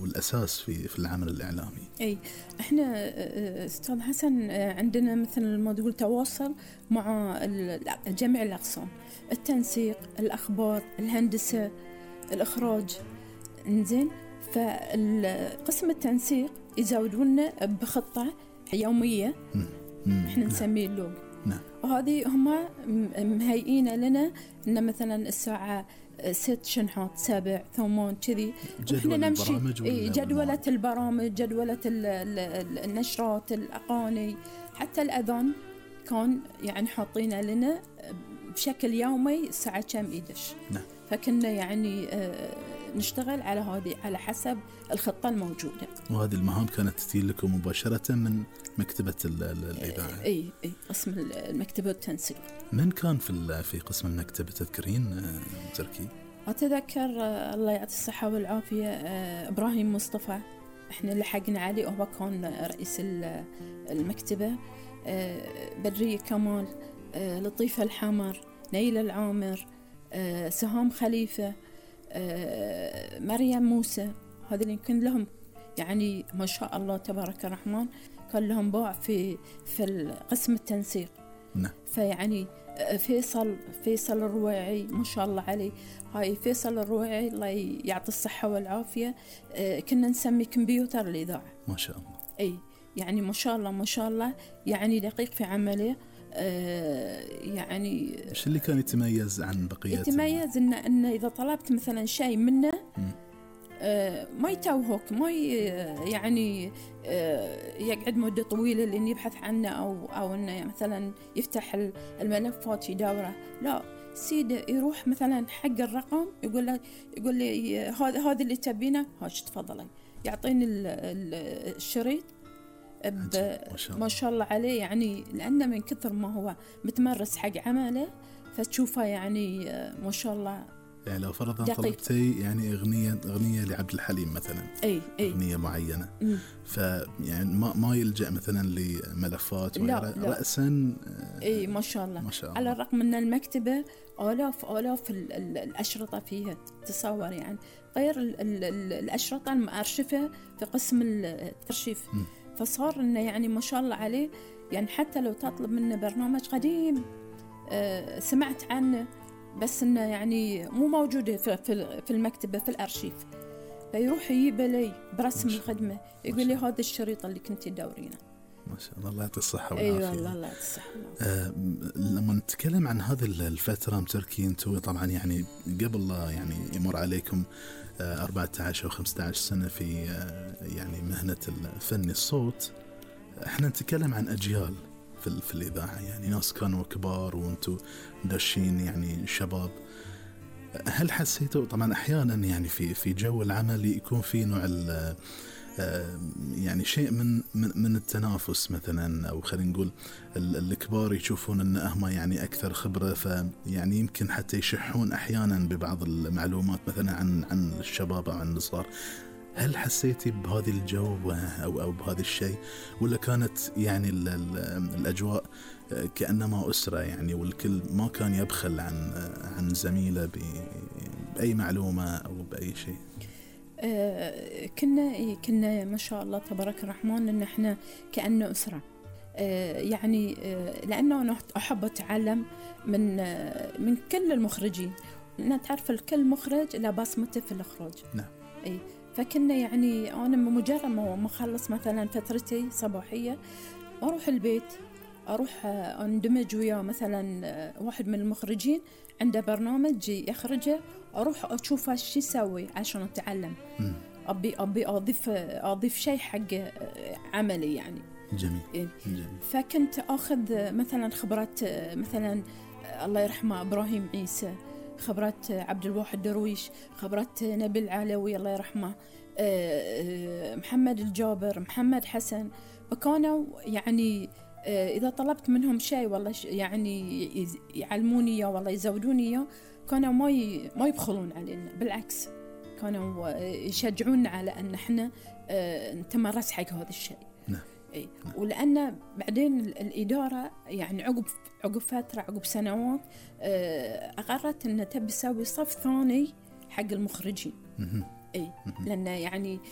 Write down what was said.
والأساس في العمل الإعلامي. أي إحنا أستاذ حسن عندنا مثل ما تقول تواصل مع جميع الأقسام، التنسيق، الأخبار، الهندسة، الإخراج. إنزين، فقسم التنسيق يزودونا بخطة يومية إحنا نسميه اللوج. وهذه هم مهيئين لنا إن مثلا الساعة 6 شنحات 7 8 كذي، وإحنا نمشي جدولة البرامج، جدولة النشرات، الأغاني، حتى الأذان كان يعني حاطين لنا بشكل يومي الساعة كم يدش. فكنا يعني نشتغل على هذه على حسب الخطة الموجودة. وهذه المهام كانت تتي لكم مباشرة من مكتبة الإذاعة؟ أي قسم المكتبة والتنسيق. من كان في قسم المكتبة تذكرين تركي؟ أتذكر الله يعطي الصحة والعافية إبراهيم مصطفى، إحنا لحقنا عليه وهو كان رئيس المكتبة. بدرية كمال، لطيفة الحمر، نيلة العامر، سهام خليفة، مريم موسى. هذول يمكن لهم يعني ما شاء الله تبارك الرحمن كان لهم باع في قسم التنسيق. فيعني فيصل الرويعي ما شاء الله عليه. هاي فيصل الرويعي الله يعطي الصحة والعافية، كنا نسمي كمبيوتر الإذاعة ما شاء الله. أي يعني ما شاء الله ما شاء الله، يعني دقيق في عمله. يعني إيش اللي كان يتميز عن بقية؟ يتميز إن إذا طلبت مثلا شيء منه ما يتوهك، ما يعني يقعد مدة طويلة لأن يبحث عنه أو إنه مثلا يفتح الملفات يدوره. لا، سيدة يروح مثلا حق الرقم يقول لي هذا اللي تبينه، هاش تفضلي، يعطيني الشريط ما شاء الله عليه. يعني لأنه من كثر ما هو متمرس حق عمله فتشوفه يعني ما شاء الله. يعني لو فرضا طلبتي يعني أغنية لعبد الحليم مثلا، أغنية معينة، فيعني ما يلجأ مثلا لملفات لا. رأسا. ما شاء الله. على الرغم من المكتبة آلاف الأشرطة فيها، تصور يعني غير الأشرطة المؤرشفة في قسم الترشيف. فصار إنه يعني ما شاء الله عليه، يعني حتى لو تطلب منه برنامج قديم سمعت عنه بس إنه يعني مو موجودة في المكتبة في الأرشيف، فيروح يجيب لي برسم الخدمة يقول لي هذا الشريط اللي كنت تدورينه. ما شاء الله، الله يعطي الصحة والعافية. والله الله يعطي الصحة. لما نتكلم عن هذه الفترة تركي، انتم طبعا يعني قبل لا يعني يمر عليكم 14 أو 15 سنة في يعني مهنة الفن الصوت، احنا نتكلم عن أجيال في الإذاعة، يعني ناس كانوا كبار وانتم داشين يعني شباب. هل حسيتوا طبعا أحيانا يعني في جو العمل يكون في نوع يعني شيء من التنافس مثلا، أو خلينا نقول الكبار يشوفون أن هم يعني أكثر خبرة، فيعني يمكن حتى يشحون أحيانا ببعض المعلومات مثلا عن الشباب أو عن الصغار. هل حسيتي بهذه الجو أو بهذا الشيء، ولا كانت يعني الأجواء كأنما أسرة يعني، والكل ما كان يبخل عن زميله بأي معلومة أو بأي شيء؟ كنا ما شاء الله تبارك الرحمن إن إحنا كأنه أسرة. يعني لأنه أنا أحب أتعلم من كل المخرجين، لأن تعرف الكل مخرج لا بصمته في الإخراج. نعم. فكنا يعني أنا مجرد ما أخلص مثلا فترتي صباحية أروح البيت، أروح أندمج ويا مثلا واحد من المخرجين عنده برنامج يخرجه، أروح أشوفه شو يسوي عشان أتعلم. أبي أضيف شيء حق عملي يعني. جميل. فكنت أخذ مثلا خبرات مثلا الله يرحمه إبراهيم عيسى، خبرات عبد الواحد درويش، خبرات نبيل العلوي الله يرحمه، محمد الجابر، محمد حسن. وكانوا يعني إذا طلبت منهم شيء والله يعني يعلموني إياه والله يزودوني إياه، كانوا ما يبخلون علينا، بالعكس كانوا يشجعونا على أن إحنا نتمرس حق هذا الشيء. نعم. ولأن بعدين الإدارة يعني عقب فترة، عقب سنوات أقررت أن تبي تسوي صف ثاني حق المخرجين. لأن يعني